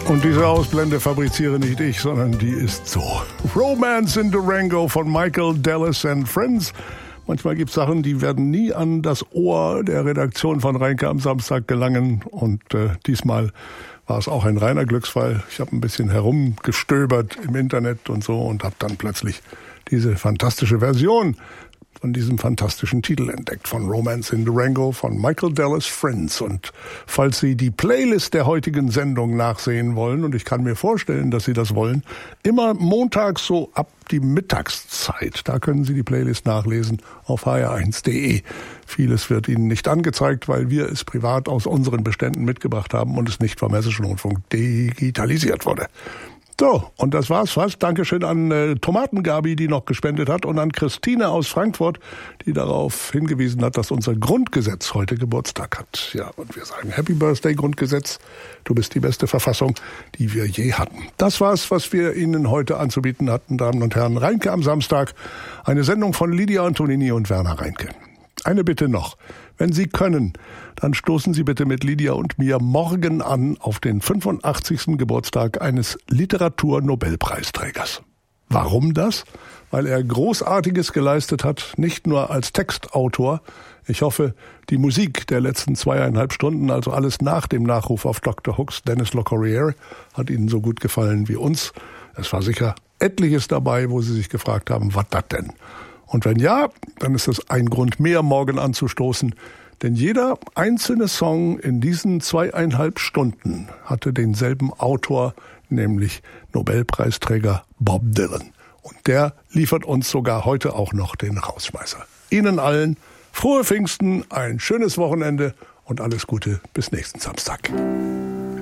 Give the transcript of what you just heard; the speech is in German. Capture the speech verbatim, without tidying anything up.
Und diese Ausblende fabriziere nicht ich, sondern die ist so. Romance in Durango von Michael Dallas and Friends. Manchmal gibt es Sachen, die werden nie an das Ohr der Redaktion von Reinke am Samstag gelangen. Und äh, diesmal war es auch ein reiner Glücksfall. Ich habe ein bisschen herumgestöbert im Internet und so und habe dann plötzlich diese fantastische Version von diesem fantastischen Titel entdeckt, von Romance in Durango von Michael Dallas Friends. Und falls Sie die Playlist der heutigen Sendung nachsehen wollen, und ich kann mir vorstellen, dass Sie das wollen, immer montags so ab die Mittagszeit. Da können Sie die Playlist nachlesen auf h r eins punkt d e. Vieles wird Ihnen nicht angezeigt, weil wir es privat aus unseren Beständen mitgebracht haben und es nicht vom Hessischen Rundfunk digitalisiert wurde. So, und das war's fast. Dankeschön an äh, Tomatengabi, die noch gespendet hat, und an Christine aus Frankfurt, die darauf hingewiesen hat, dass unser Grundgesetz heute Geburtstag hat. Ja, und wir sagen Happy Birthday, Grundgesetz. Du bist die beste Verfassung, die wir je hatten. Das war's, was wir Ihnen heute anzubieten hatten, Damen und Herren. Reinke am Samstag. Eine Sendung von Lydia Antonini und Werner Reinke. Eine Bitte noch. Wenn Sie können, dann stoßen Sie bitte mit Lydia und mir morgen an auf den fünfundachtzigsten Geburtstag eines Literatur-Nobelpreisträgers. Warum das? Weil er Großartiges geleistet hat, nicht nur als Textautor. Ich hoffe, die Musik der letzten zweieinhalb Stunden, also alles nach dem Nachruf auf Doktor Hooks, Dennis LeCourrier, hat Ihnen so gut gefallen wie uns. Es war sicher etliches dabei, wo Sie sich gefragt haben, was das denn? Und wenn ja, dann ist es ein Grund mehr, morgen anzustoßen. Denn jeder einzelne Song in diesen zweieinhalb Stunden hatte denselben Autor, nämlich Nobelpreisträger Bob Dylan. Und der liefert uns sogar heute auch noch den Rausschmeißer. Ihnen allen frohe Pfingsten, ein schönes Wochenende und alles Gute bis nächsten Samstag.